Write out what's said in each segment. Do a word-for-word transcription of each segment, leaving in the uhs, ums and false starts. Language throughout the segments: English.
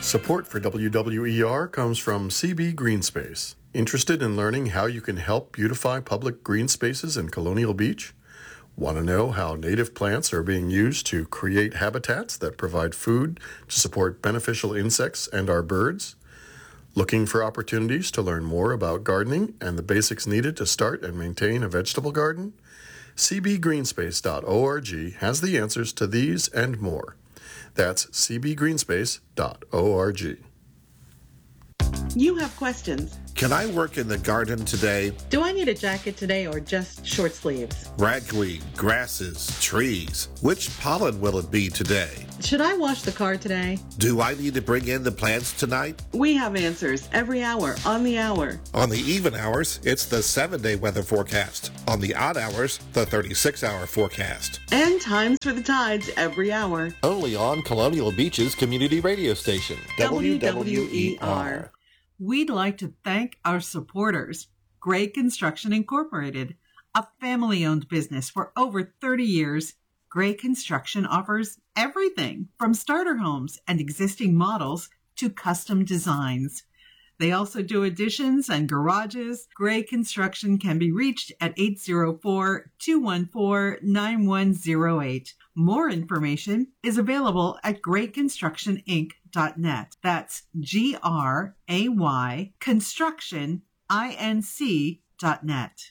Support for W W E R comes from C B Greenspace. Interested in learning how you can help beautify public green spaces in Colonial Beach? Want to know how native plants are being used to create habitats that provide food to support beneficial insects and our birds? Looking for opportunities to learn more about gardening and the basics needed to start and maintain a vegetable garden? c b greenspace dot org has the answers to these and more. That's c b greenspace dot org. You have questions. Can I work in the garden today? Do I need a jacket today or just short sleeves? Ragweed, grasses, trees. Which pollen will it be today? Should I wash the car today? Do I need to bring in the plants tonight? We have answers every hour on the hour. On the even hours, it's the seven-day weather forecast. On the odd hours, the thirty-six hour forecast. And times for the tides every hour. Only on Colonial Beach's community radio station, W W E R. We'd like to thank our supporters, Gray Construction Incorporated, a family-owned business for over thirty years. Gray Construction offers everything from starter homes and existing models to custom designs. They also do additions and garages. Gray Construction can be reached at eight zero four, two one four, nine one zero eight. More information is available at gray construction inc dot net. That's G R A Y construction inc dot net.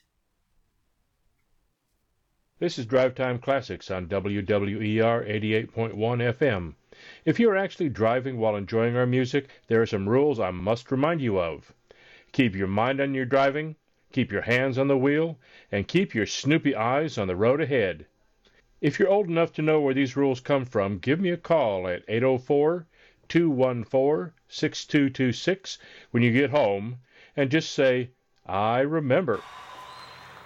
This is Drive Time Classics on W W E R eighty-eight point one F M. If you are actually driving while enjoying our music, there are some rules I must remind you of. Keep your mind on your driving, keep your hands on the wheel, and keep your snoopy eyes on the road ahead. If you're old enough to know where these rules come from, give me a call at eight oh four, two one four, six two two six when you get home, and just say, I remember.